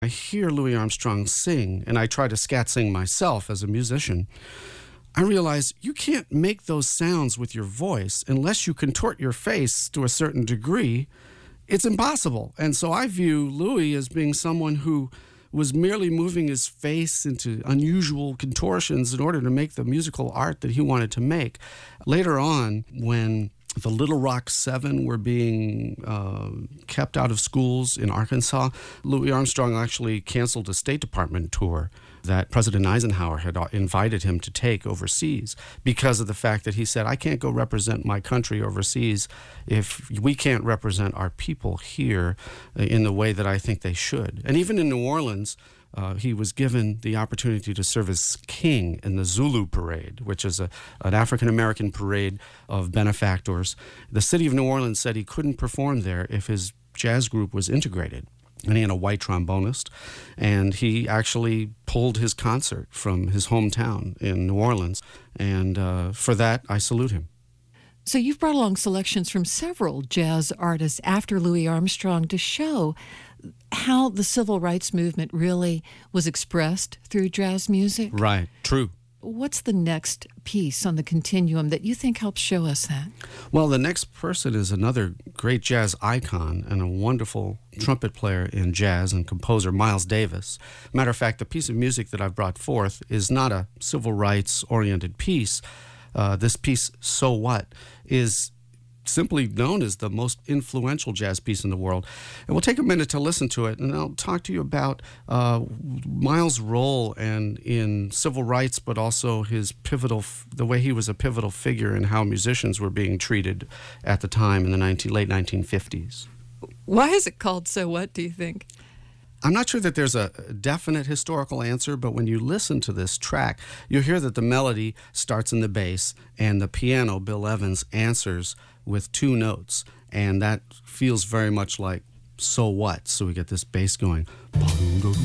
I hear Louis Armstrong sing, and I try to scat sing myself as a musician. I realize you can't make those sounds with your voice unless you contort your face to a certain degree. It's impossible. And so I view Louis as being someone who was merely moving his face into unusual contortions in order to make the musical art that he wanted to make. Later on, when the Little Rock Seven were being kept out of schools in Arkansas, Louis Armstrong actually canceled a State Department tour that President Eisenhower had invited him to take overseas because of the fact that he said, I can't go represent my country overseas if we can't represent our people here in the way that I think they should. And even in New Orleans, he was given the opportunity to serve as king in the Zulu Parade, which is an African-American parade of benefactors. The city of New Orleans said he couldn't perform there if his jazz group was integrated. And he had a white trombonist, and he actually pulled his concert from his hometown in New Orleans. And for that, I salute him. So you've brought along selections from several jazz artists after Louis Armstrong to show how the civil rights movement really was expressed through jazz music. Right, true. What's the next piece on the continuum that you think helps show us that? Well, the next person is another great jazz icon and a wonderful trumpet player in jazz and composer, Miles Davis. Matter of fact, the piece of music that I've brought forth is not a civil rights-oriented piece. This piece, So What, is simply known as the most influential jazz piece in the world. And we'll take a minute to listen to it, and I'll talk to you about Miles' role in civil rights, but also his the way he was a pivotal figure in how musicians were being treated at the time in the late 1950s. Why is it called So What, do you think? I'm not sure that there's a definite historical answer, but when you listen to this track, you'll hear that the melody starts in the bass, and the piano, Bill Evans, answers with two notes, and that feels very much like So What? So we get this bass going.